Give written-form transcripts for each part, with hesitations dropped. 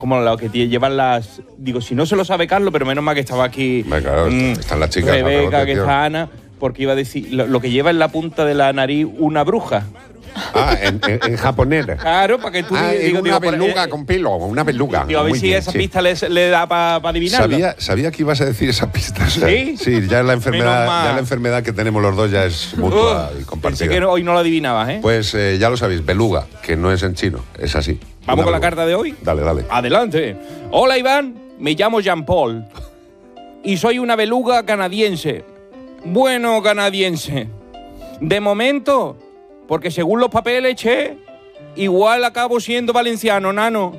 como lo que llevan las... Digo, si no se lo sabe Carlos, pero menos mal que estaba aquí... Claro, están las chicas. Rebeca, que está Ana, porque iba a decir lo que lleva en la punta de la nariz una bruja. En japonés. Claro, para que tú digas... Una beluga con pelo, una beluga. Digo, a ver si esa pista le da para adivinarlo. Sabía que ibas a decir esa pista. ¿Sí? Sí, ya la enfermedad que tenemos los dos ya es mutua y compartida. Pensé que hoy no lo adivinabas, ¿eh? Pues ya lo sabéis, beluga, que no es en chino, es así. ¿Vamos con la carta de hoy? Dale. Adelante. Hola, Iván. Me llamo Jean-Paul. Y soy una beluga canadiense. Bueno, canadiense. De momento, porque según los papeles, igual acabo siendo valenciano, nano.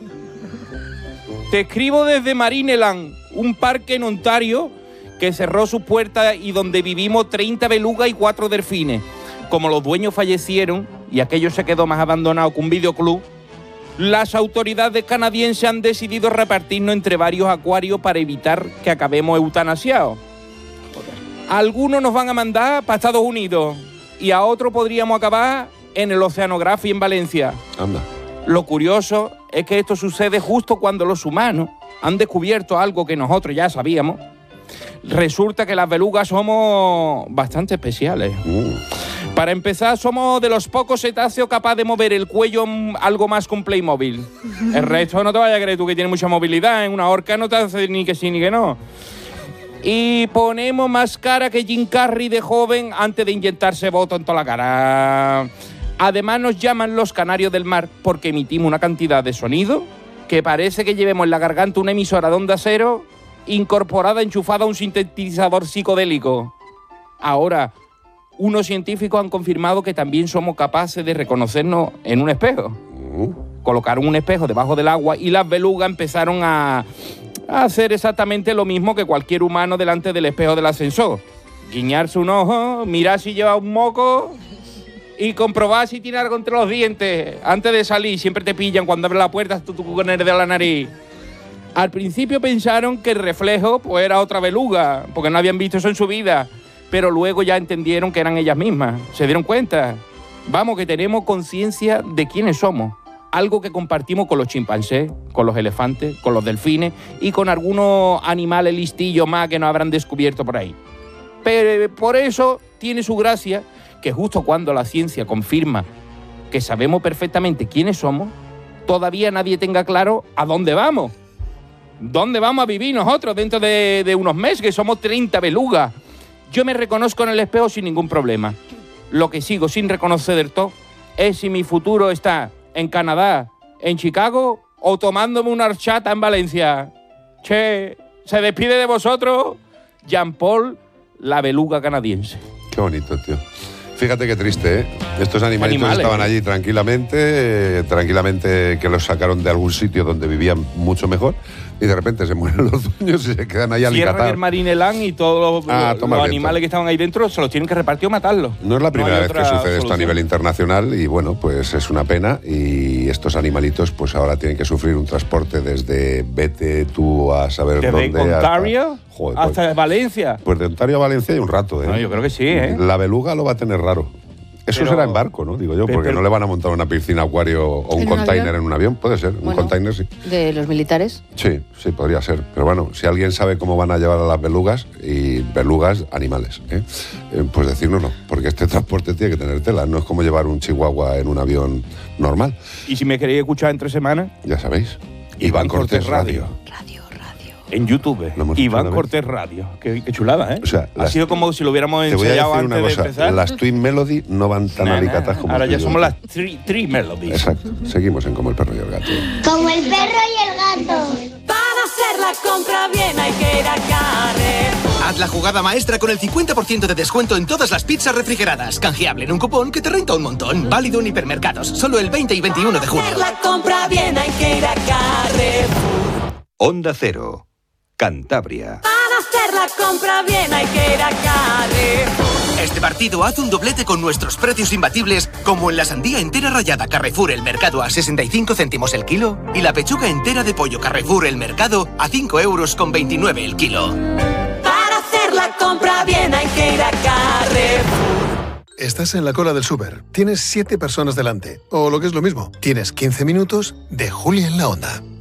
Te escribo desde Marineland, un parque en Ontario que cerró sus puertas y donde vivimos 30 belugas y 4 delfines. Como los dueños fallecieron y aquello se quedó más abandonado que un videoclub, las autoridades canadienses han decidido repartirnos entre varios acuarios para evitar que acabemos eutanasiados. Algunos nos van a mandar para Estados Unidos y a otros podríamos acabar en el Oceanography en Valencia. Anda. Lo curioso es que esto sucede justo cuando los humanos han descubierto algo que nosotros ya sabíamos. Resulta que las belugas somos bastante especiales. Para empezar, somos de los pocos cetáceos capaces de mover el cuello algo más que un Playmobil. El resto no te vayas a creer tú que tiene mucha movilidad. En una orca no te hace ni que sí ni que no. Y ponemos más cara que Jim Carrey de joven antes de inyectarse boto en toda la cara. Además nos llaman los canarios del mar porque emitimos una cantidad de sonido que parece que llevemos en la garganta una emisora de onda cero incorporada, enchufada a un sintetizador psicodélico. Ahora, unos científicos han confirmado que también somos capaces de reconocernos en un espejo. Colocaron un espejo debajo del agua y las belugas empezaron a hacer exactamente lo mismo que cualquier humano delante del espejo del ascensor. Guiñarse un ojo, mirar si lleva un moco y comprobar si tiene algo entre los dientes. Antes de salir, siempre te pillan cuando abres la puerta tú con el de la nariz. Al principio pensaron que el reflejo pues era otra beluga, porque no habían visto eso en su vida, pero luego ya entendieron que eran ellas mismas. Se dieron cuenta. Vamos, que tenemos conciencia de quiénes somos. Algo que compartimos con los chimpancés, con los elefantes, con los delfines y con algunos animales listillos más que nos habrán descubierto por ahí. Pero por eso tiene su gracia que justo cuando la ciencia confirma que sabemos perfectamente quiénes somos, todavía nadie tenga claro a dónde vamos. ¿Dónde vamos a vivir nosotros dentro de unos meses, que somos 30 belugas? Yo me reconozco en el espejo sin ningún problema. Lo que sigo sin reconocer del todo es si mi futuro está en Canadá, en Chicago o tomándome una horchata en Valencia. Se despide de vosotros Jean-Paul, la beluga canadiense. Qué bonito, tío. Fíjate qué triste, ¿eh? Estos animalitos estaban allí tranquilamente que los sacaron de algún sitio donde vivían mucho mejor y de repente se mueren los dueños y se quedan ahí alicatados. Cierran el Marineland y todos los animales que estaban ahí dentro se los tienen que repartir o matarlos. No es la primera vez que sucede esto a nivel internacional y bueno, pues es una pena y estos animalitos pues ahora tienen que sufrir un transporte desde vete tú a saber ¿desde dónde. ¿Desde Ontario hasta Valencia? Pues de Ontario a Valencia hay un rato, ¿eh? No, yo creo que sí, ¿eh? La beluga lo va a tener raro. Eso será en barco, ¿no? Digo yo, porque no le van a montar una piscina, acuario o un container en un avión. Puede ser, un container sí. ¿De los militares? Sí, podría ser. Pero bueno, si alguien sabe cómo van a llevar a las belugas, y belugas, animales, pues decírnoslo, porque este transporte tiene que tener tela. No es como llevar un chihuahua en un avivión normal. ¿Y si me queréis escuchar entre semanas? Ya sabéis. Iván Cortés Radio. En YouTube, Iván Cortés Radio. Qué chulada, ¿eh? O sea, ha sido como si lo hubiéramos ensayado antes de empezar. Las Twin Melody no van tan alicatas como ahora ya somos las Three Melodies. Exacto. Seguimos en Como el perro y el gato. Como el perro y el gato. Para hacer la compra bien hay que ir a Carrefour. Haz la jugada maestra con el 50% de descuento en todas las pizzas refrigeradas. Canjeable en un cupón que te renta un montón. Válido en hipermercados. Solo el 20 y 21 de junio. Para hacer la compra bien hay que ir a Carrefour. Onda Cero. Cantabria. Para hacer la compra bien hay que ir a Carrefour. Este partido hace un doblete con nuestros precios imbatibles, como en la sandía entera rallada Carrefour El Mercado a 65 céntimos el kilo y la pechuga entera de pollo Carrefour El Mercado a 5,29 € el kilo. Para hacer la compra bien hay que ir a Carrefour. Estás en la cola del súper, tienes 7 personas delante, o lo que es lo mismo, tienes 15 minutos de Julia en la Onda.